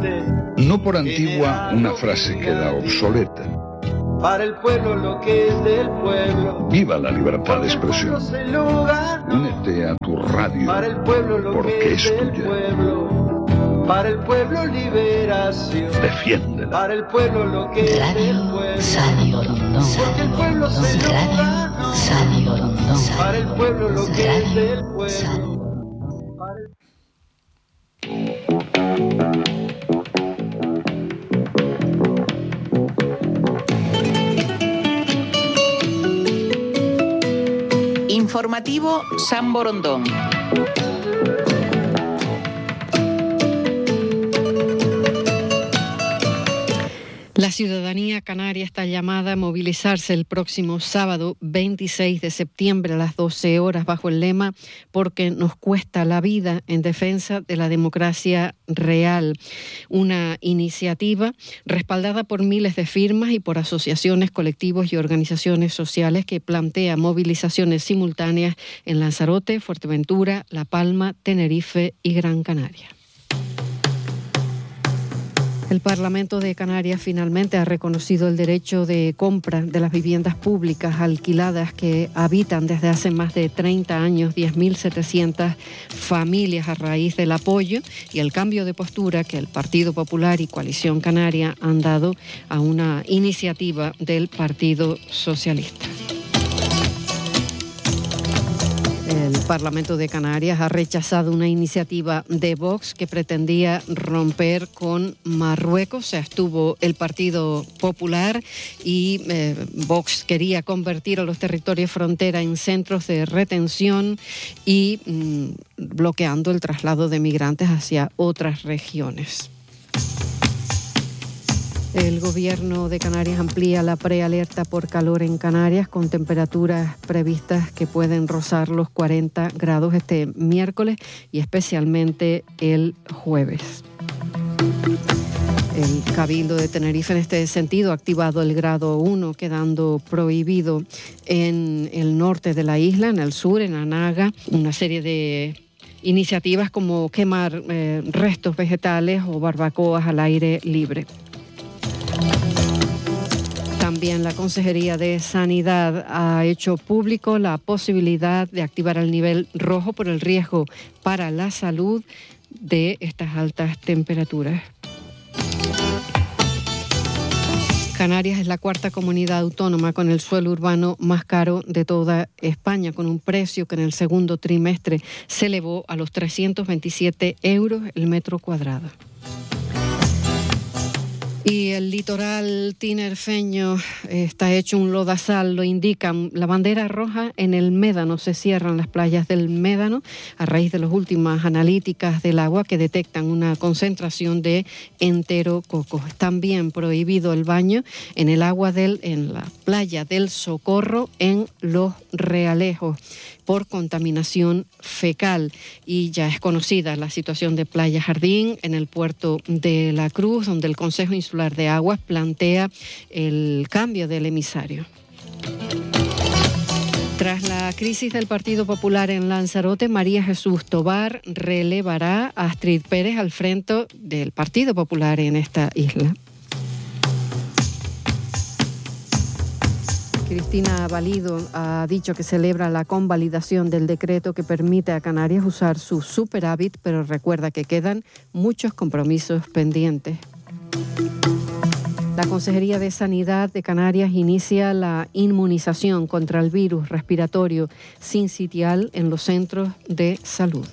gente. No por antigua una frase queda obsoleta. Para el pueblo lo que es del pueblo. Viva la libertad de expresión. Únete a tu radio, para el pueblo lo porque que es del tuya. Pueblo. Para el pueblo liberación. Defiéndela. Para el pueblo lo que es del pueblo. Radio Rondón. Porque el pueblo se lo ganó. Radio Rondón. Para el pueblo lo que es del pueblo. Informativo San Borondón. La ciudadanía canaria está llamada a movilizarse el próximo sábado 26 de septiembre a las 12 horas bajo el lema "Porque nos cuesta la vida", en defensa de la democracia real. Una iniciativa respaldada por miles de firmas y por asociaciones, colectivos y organizaciones sociales que plantea movilizaciones simultáneas en Lanzarote, Fuerteventura, La Palma, Tenerife y Gran Canaria. El Parlamento de Canarias finalmente ha reconocido el derecho de compra de las viviendas públicas alquiladas que habitan desde hace más de 30 años 10.700 familias a raíz del apoyo y el cambio de postura que el Partido Popular y Coalición Canaria han dado a una iniciativa del Partido Socialista. El Parlamento de Canarias ha rechazado una iniciativa de Vox que pretendía romper con Marruecos. Se abstuvo el Partido Popular y Vox quería convertir a los territorios frontera en centros de retención y bloqueando el traslado de migrantes hacia otras regiones. El Gobierno de Canarias amplía la prealerta por calor en Canarias con temperaturas previstas que pueden rozar los 40 grados este miércoles y especialmente el jueves. El Cabildo de Tenerife en este sentido ha activado el grado 1, quedando prohibido en el norte de la isla, en el sur, en Anaga, una serie de iniciativas como quemar restos vegetales o barbacoas al aire libre. También la Consejería de Sanidad ha hecho público la posibilidad de activar el nivel rojo por el riesgo para la salud de estas altas temperaturas. Canarias es la cuarta comunidad autónoma con el suelo urbano más caro de toda España, con un precio que en el segundo trimestre se elevó a los 327 euros el metro cuadrado. Y el litoral tinerfeño está hecho un lodazal, lo indican. La bandera roja en el Médano, se cierran las playas del Médano a raíz de las últimas analíticas del agua que detectan una concentración de enterococos. También prohibido el baño en el agua en la playa del Socorro en Los Realejos por contaminación fecal. Y ya es conocida la situación de Playa Jardín en el puerto de La Cruz, donde el Consejo Insular de Aguas plantea el cambio del emisario. Tras la crisis del Partido Popular en Lanzarote, María Jesús Tobar relevará a Astrid Pérez al frente del Partido Popular en esta isla. Cristina Valido ha dicho que celebra la convalidación del decreto que permite a Canarias usar su superávit, pero recuerda que quedan muchos compromisos pendientes. La Consejería de Sanidad de Canarias inicia la inmunización contra el virus respiratorio sincitial en los centros de salud.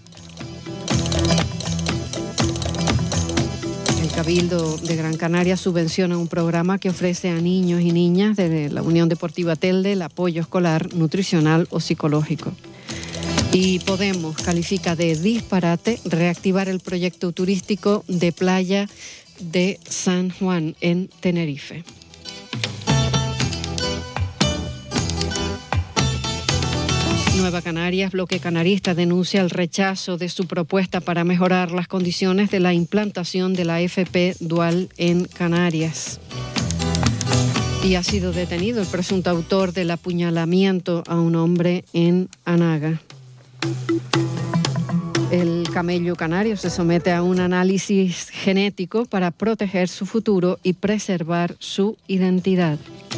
El Cabildo de Gran Canaria subvenciona un programa que ofrece a niños y niñas de la Unión Deportiva Telde el apoyo escolar, nutricional o psicológico. Y Podemos califica de disparate reactivar el proyecto turístico de playa de San Juan en Tenerife. Nueva Canarias, bloque canarista, denuncia el rechazo de su propuesta para mejorar las condiciones de la implantación de la FP dual en Canarias. Y ha sido detenido el presunto autor del apuñalamiento a un hombre en Anaga. El camello canario se somete a un análisis genético para proteger su futuro y preservar su identidad.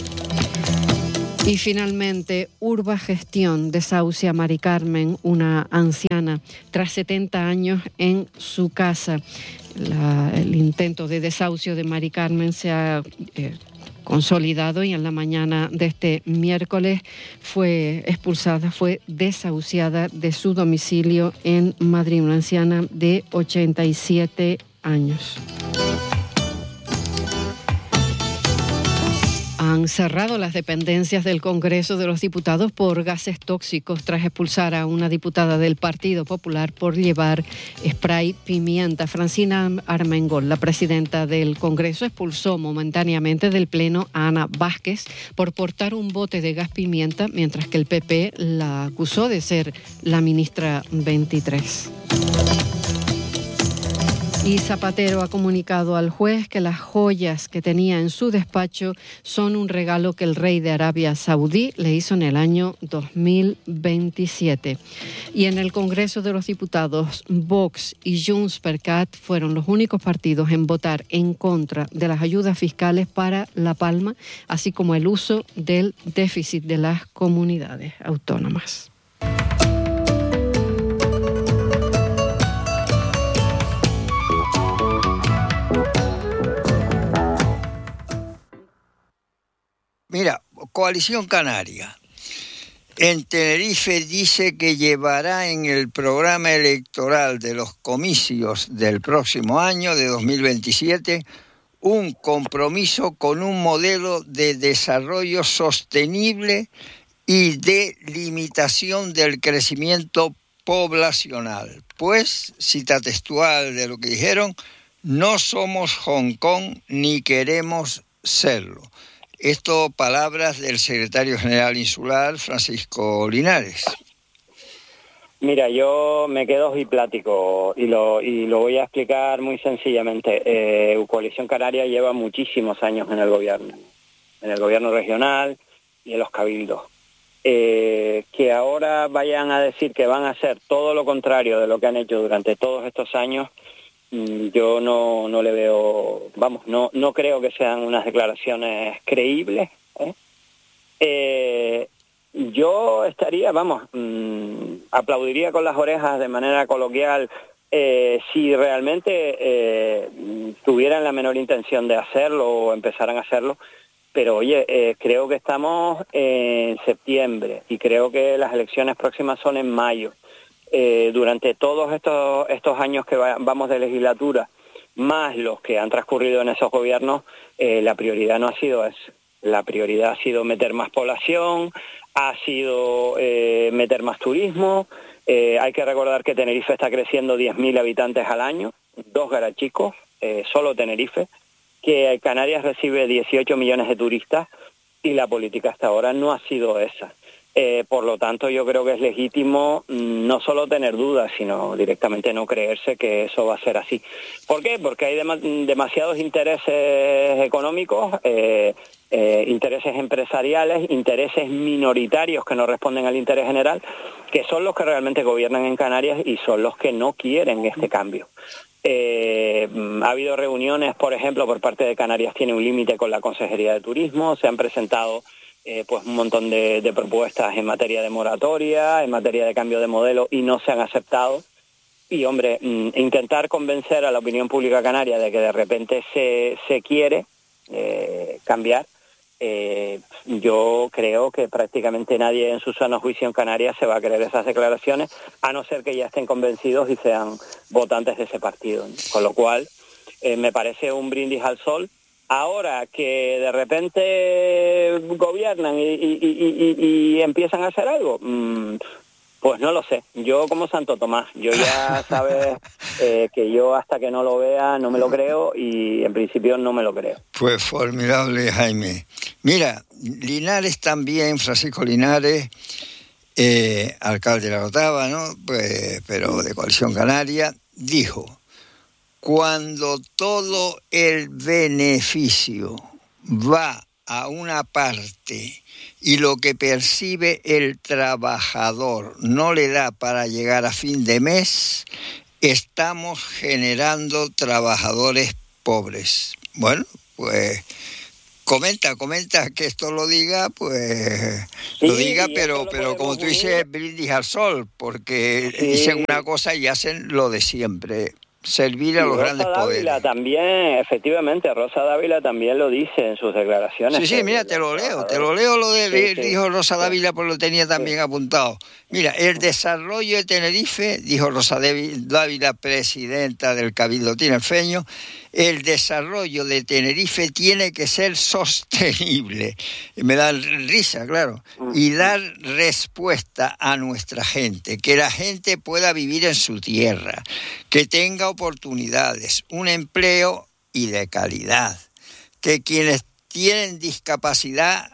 Y finalmente, Urbagestión desahucia a Mari Carmen, una anciana, tras 70 años en su casa. El intento de desahucio de Mari Carmen se ha consolidado y en la mañana de este miércoles fue desahuciada de su domicilio en Madrid, una anciana de 87 años. Han cerrado las dependencias del Congreso de los Diputados por gases tóxicos tras expulsar a una diputada del Partido Popular por llevar spray pimienta. Francina Armengol, la presidenta del Congreso, expulsó momentáneamente del Pleno a Ana Vázquez por portar un bote de gas pimienta, mientras que el PP la acusó de ser la ministra 23. Y Zapatero ha comunicado al juez que las joyas que tenía en su despacho son un regalo que el rey de Arabia Saudí le hizo en el año 2027. Y en el Congreso de los Diputados, Vox y Junts per Cat fueron los únicos partidos en votar en contra de las ayudas fiscales para La Palma, así como el uso del déficit de las comunidades autónomas. Mira, Coalición Canaria. En Tenerife dice que llevará en el programa electoral de los comicios del próximo año, de 2027, un compromiso con un modelo de desarrollo sostenible y de limitación del crecimiento poblacional. Pues, cita textual de lo que dijeron, no somos Hong Kong ni queremos serlo. Esto, palabras del secretario general insular, Francisco Linares. Mira, yo me quedo ojiplático y lo voy a explicar muy sencillamente. Coalición Canaria lleva muchísimos años en el gobierno regional y en los cabildos. Que ahora vayan a decir que van a hacer todo lo contrario de lo que han hecho durante todos estos años, yo no le veo, no creo que sean unas declaraciones creíbles. Yo estaría, aplaudiría con las orejas de manera coloquial si realmente tuvieran la menor intención de hacerlo o empezaran a hacerlo, pero oye, creo que estamos en septiembre y creo que las elecciones próximas son en mayo. Durante todos estos años que vamos de legislatura, más los que han transcurrido en esos gobiernos, la prioridad no ha sido eso. La prioridad ha sido meter más población, ha sido meter más turismo. Hay que recordar que Tenerife está creciendo 10.000 habitantes al año, 2 garachicos, solo Tenerife, que Canarias recibe 18 millones de turistas y la política hasta ahora no ha sido esa. Por lo tanto, yo creo que es legítimo no solo tener dudas, sino directamente no creerse que eso va a ser así. ¿Por qué? Porque hay demasiados intereses económicos, intereses empresariales, intereses minoritarios que no responden al interés general, que son los que realmente gobiernan en Canarias y son los que no quieren este cambio. Ha habido reuniones, por ejemplo, por parte de Canarias tiene un límite con la Consejería de Turismo, se han presentado pues un montón de propuestas en materia de moratoria, en materia de cambio de modelo y no se han aceptado. Y hombre, intentar convencer a la opinión pública canaria de que de repente se quiere cambiar, yo creo que prácticamente nadie en su sano juicio en Canarias se va a creer esas declaraciones, a no ser que ya estén convencidos y sean votantes de ese partido, ¿no? Con lo cual, me parece un brindis al sol. Ahora que de repente gobiernan y empiezan a hacer algo, pues no lo sé. Yo como Santo Tomás, yo ya sabes que yo hasta que no lo vea no me lo creo y en principio no me lo creo. Pues formidable, Jaime. Mira, Linares también, Francisco Linares, alcalde de La Rotava, ¿no? Pues, pero de Coalición Canaria, dijo: cuando todo el beneficio va a una parte y lo que percibe el trabajador no le da para llegar a fin de mes, estamos generando trabajadores pobres. Bueno, pues comenta que esto lo diga, pues sí, lo diga, pero como tú dices, brindis al sol, porque sí, dicen una cosa y hacen lo de siempre. Servir a los grandes poderes. También, efectivamente, Rosa Dávila también lo dice en sus declaraciones. Sí, mira, te lo leo lo de dijo Rosa Dávila, pues lo tenía también apuntado. Mira, el desarrollo de Tenerife, dijo Rosa Dávila, presidenta del Cabildo tinerfeño, el desarrollo de Tenerife tiene que ser sostenible. Me da risa, claro. Y dar respuesta a nuestra gente, que la gente pueda vivir en su tierra, que tenga oportunidades, un empleo y de calidad, que quienes tienen discapacidad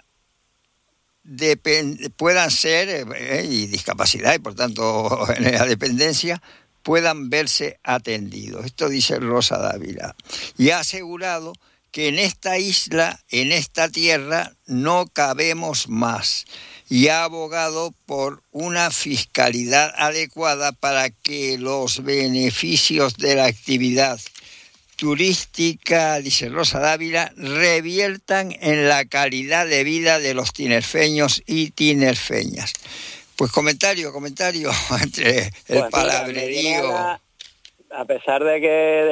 puedan ser, y discapacidad y por tanto en la dependencia, puedan verse atendidos. Esto dice Rosa Dávila. Y ha asegurado que en esta isla, en esta tierra, no cabemos más. Y ha abogado por una fiscalidad adecuada para que los beneficios de la actividad turística, dice Rosa Dávila, reviertan en la calidad de vida de los tinerfeños y tinerfeñas. Pues comentario entre el palabrerío. A pesar de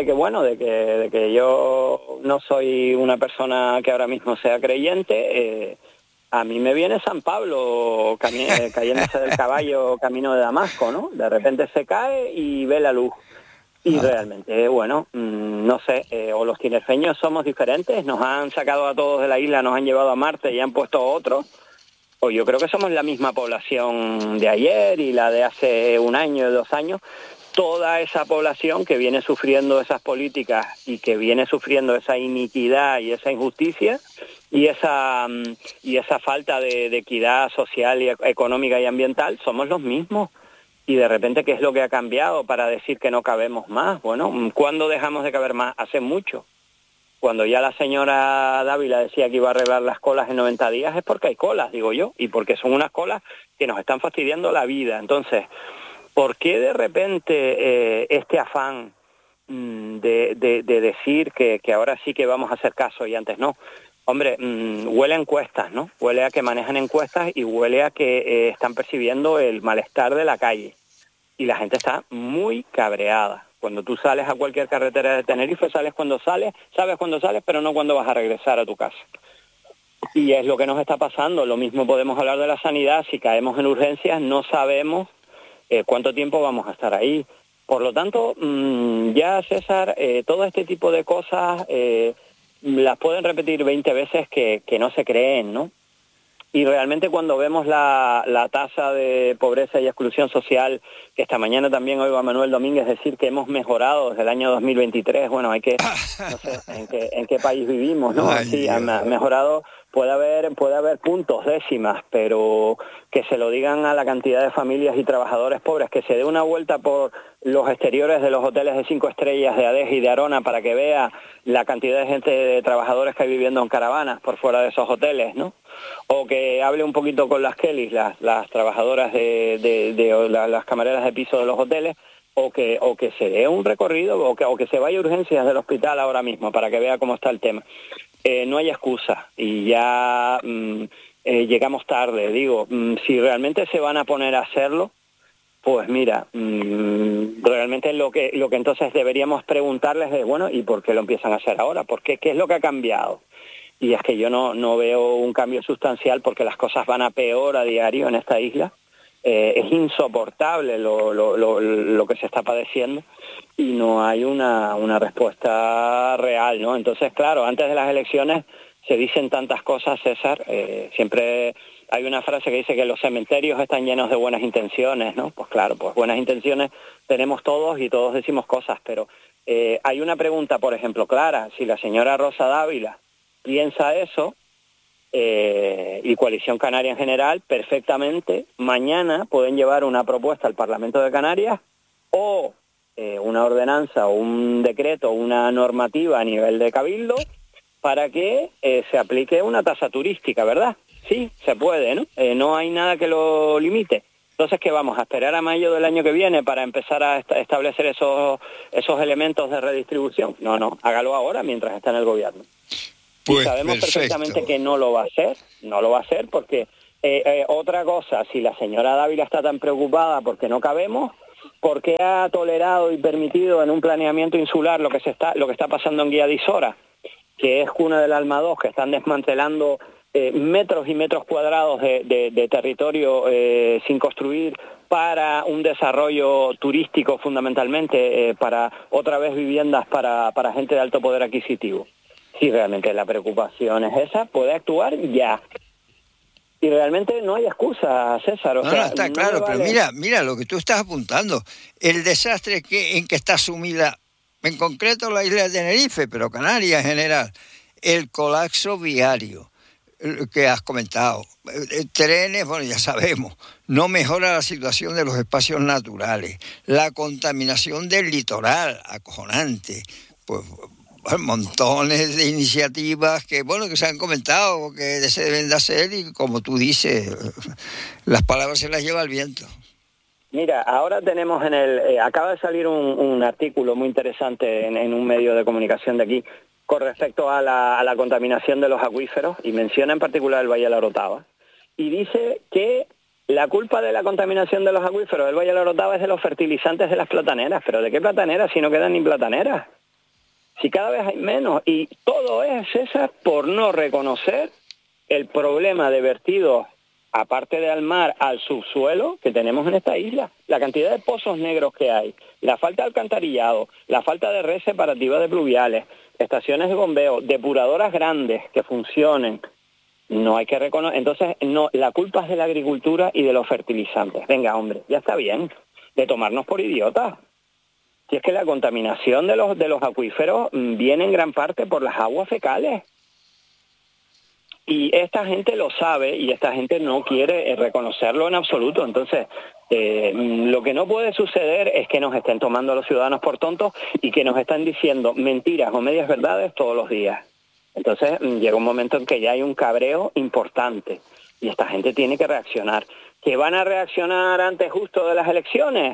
que yo no soy una persona que ahora mismo sea creyente, a mí me viene San Pablo cayéndose del caballo camino de Damasco, ¿no? De repente se cae y ve la luz. Y realmente, no sé, o los tinerfeños somos diferentes, nos han sacado a todos de la isla, nos han llevado a Marte y han puesto otros, o yo creo que somos la misma población de ayer y la de hace un año, 2 años, toda esa población que viene sufriendo esas políticas y que viene sufriendo esa iniquidad y esa injusticia y esa falta de equidad social y económica y ambiental, somos los mismos. Y de repente, ¿qué es lo que ha cambiado para decir que no cabemos más? Bueno, ¿cuándo dejamos de caber más? Hace mucho. Cuando ya la señora Dávila decía que iba a arreglar las colas en 90 días es porque hay colas, digo yo, y porque son unas colas que nos están fastidiando la vida. Entonces, ¿por qué de repente este afán de decir que ahora sí que vamos a hacer caso y antes no? Hombre, huele a encuestas, ¿no? Huele a que manejan encuestas y huele a que están percibiendo el malestar de la calle. Y la gente está muy cabreada. Cuando tú sales a cualquier carretera de Tenerife, sabes cuándo sales, pero no cuándo vas a regresar a tu casa. Y es lo que nos está pasando. Lo mismo podemos hablar de la sanidad. Si caemos en urgencias, no sabemos cuánto tiempo vamos a estar ahí. Por lo tanto, ya, César, todo este tipo de cosas las pueden repetir 20 veces que no se creen, ¿no? Y realmente cuando vemos la tasa de pobreza y exclusión social, que esta mañana también oigo a Manuel Domínguez decir que hemos mejorado desde el año 2023, bueno, hay que, no sé en qué país vivimos, ¿no? Sí, ha mejorado, puede haber puntos, décimas, pero que se lo digan a la cantidad de familias y trabajadores pobres, que se dé una vuelta por los exteriores de los hoteles de 5 estrellas de Adeje y de Arona para que vea la cantidad de gente, de trabajadores que hay viviendo en caravanas por fuera de esos hoteles, ¿no? O que hable un poquito con las Kellys, las trabajadoras de las camareras de piso de los hoteles, o que se dé un recorrido, o que se vaya a urgencias del hospital ahora mismo para que vea cómo está el tema. No hay excusa y ya llegamos tarde, digo, si realmente se van a poner a hacerlo, pues mira, realmente lo que entonces deberíamos preguntarles es, bueno, ¿y por qué lo empiezan a hacer ahora? ¿Por qué? ¿Qué es lo que ha cambiado? Y es que yo no veo un cambio sustancial porque las cosas van a peor a diario en esta isla. Es insoportable lo que se está padeciendo y no hay una respuesta real, ¿no? Entonces, claro, antes de las elecciones se dicen tantas cosas, César. Siempre hay una frase que dice que los cementerios están llenos de buenas intenciones, ¿no? Pues claro, pues buenas intenciones tenemos todos y todos decimos cosas, pero hay una pregunta, por ejemplo, clara. Si la señora Rosa Dávila piensa eso, y Coalición Canaria en general, perfectamente mañana pueden llevar una propuesta al Parlamento de Canarias o una ordenanza o un decreto, una normativa a nivel de Cabildo para que se aplique una tasa turística, ¿verdad? Sí, se puede, ¿no? No hay nada que lo limite. Entonces, ¿qué vamos a esperar a mayo del año que viene para empezar a establecer esos elementos de redistribución? No, hágalo ahora mientras está en el gobierno. Pues y sabemos perfecto. perfectamente que no lo va a hacer porque otra cosa, si la señora Dávila está tan preocupada porque no cabemos, ¿por qué ha tolerado y permitido en un planeamiento insular lo que está pasando en Guía de Isora, que es cuna del Alma 2, que están desmantelando metros y metros cuadrados de territorio sin construir para un desarrollo turístico fundamentalmente, para otra vez viviendas para gente de alto poder adquisitivo? Si realmente la preocupación es esa, puede actuar ya. Y realmente no hay excusa, César. O sea, está no claro, vale... pero mira lo que tú estás apuntando. El desastre en que está sumida, en concreto la isla de Tenerife, pero Canarias en general, el colapso viario que has comentado. Trenes, bueno, ya sabemos, no mejora la situación de los espacios naturales. La contaminación del litoral, acojonante. Pues montones de iniciativas que se han comentado, que se deben de hacer y, como tú dices, las palabras se las lleva el viento. Mira, ahora tenemos acaba de salir un artículo muy interesante en un medio de comunicación de aquí con respecto a la contaminación de los acuíferos, y menciona en particular el Valle de la Orotava, y dice que la culpa de la contaminación de los acuíferos del Valle de la Orotava es de los fertilizantes de las plataneras. ¿Pero de qué plataneras si no quedan ni plataneras? Si cada vez hay menos, y todo es, César, por no reconocer el problema de vertidos, aparte del mar, al subsuelo que tenemos en esta isla. La cantidad de pozos negros que hay, la falta de alcantarillado, la falta de red separativa de pluviales, estaciones de bombeo, depuradoras grandes que funcionen. No hay que reconocer. Entonces, no, la culpa es de la agricultura y de los fertilizantes. Venga, hombre, ya está bien de tomarnos por idiotas. Si es que la contaminación de los acuíferos viene en gran parte por las aguas fecales. Y esta gente lo sabe y esta gente no quiere reconocerlo en absoluto. Entonces, lo que no puede suceder es que nos estén tomando a los ciudadanos por tontos y que nos están diciendo mentiras o medias verdades todos los días. Entonces, llega un momento en que ya hay un cabreo importante y esta gente tiene que reaccionar. ¿Que van a reaccionar antes justo de las elecciones?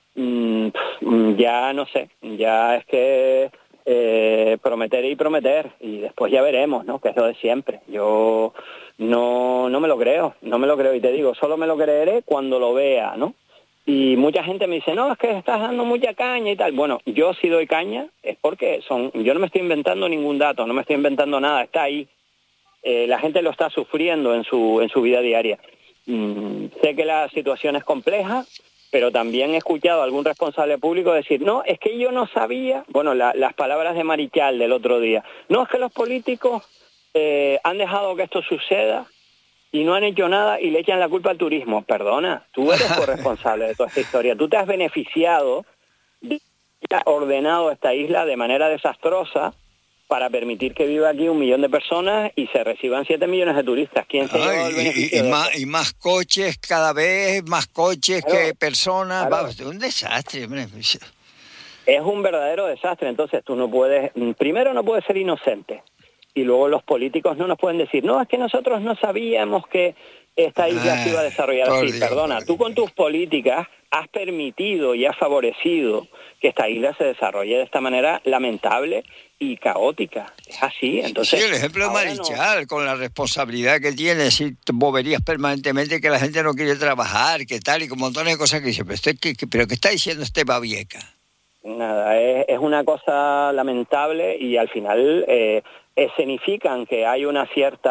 Ya no sé, ya es que prometer y después ya veremos, ¿no? Que es lo de siempre. Yo no me lo creo y te digo, solo me lo creeré cuando lo vea, ¿no? Y mucha gente me dice, no, es que estás dando mucha caña y tal. Bueno, yo si doy caña es porque yo no me estoy inventando ningún dato, no me estoy inventando nada, está ahí. La gente lo está sufriendo en su vida diaria. Sé que la situación es compleja, pero también he escuchado a algún responsable público decir, no, es que yo no sabía, bueno, las palabras de Marichal del otro día, no, es que los políticos han dejado que esto suceda y no han hecho nada y le echan la culpa al turismo. Perdona, tú eres corresponsable de toda esta historia, tú te has beneficiado de ordenado esta isla de manera desastrosa para permitir que viva aquí 1 millón de personas y se reciban 7 millones de turistas. ¿Quién se lleva el beneficio de eso? Y más coches, cada vez más coches, claro, que personas. Claro. Es un desastre, hombre. Es un verdadero desastre. Entonces tú no puedes, primero no puedes ser inocente, y luego los políticos no nos pueden decir, no, es que nosotros no sabíamos que esta isla se iba a desarrollar así. Dios, perdona, tú con tus políticas has permitido y has favorecido que esta isla se desarrolle de esta manera lamentable y caótica. Es así. Entonces, sí, el ejemplo de Marichal, con la responsabilidad que tiene, decir boberías permanentemente, que la gente no quiere trabajar, que tal, y con montones de cosas que dice, pero ¿qué está diciendo este Babieca? Nada, es una cosa lamentable y al final escenifican que hay un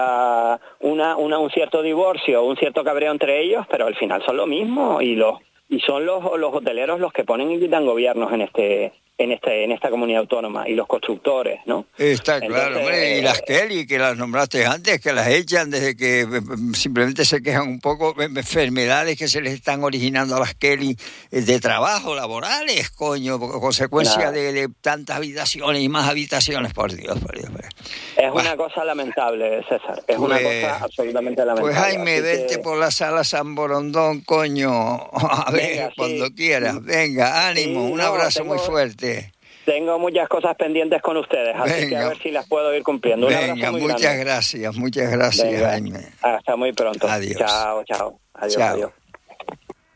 cierto divorcio, un cierto cabreo entre ellos, pero al final son lo mismo y son los hoteleros los que ponen y quitan gobiernos en esta comunidad autónoma, y los constructores, ¿no? Está claro, hombre, y las Kelly, que las nombraste antes, que las echan desde que simplemente se quejan un poco de enfermedades que se les están originando a las Kelly de trabajo, laborales, coño, consecuencia de tantas habitaciones y más habitaciones, por Dios. Es una cosa lamentable, César, una cosa absolutamente lamentable. Pues Jaime, vente por la sala San Borondón, coño, a ver, cuando quieras, venga, ánimo, un abrazo muy fuerte. Tengo muchas cosas pendientes con ustedes, así que a ver si las puedo ir cumpliendo. Un abrazo muy grande. Muchas gracias, Jaime. Hasta muy pronto. Adiós. Chao. Adiós.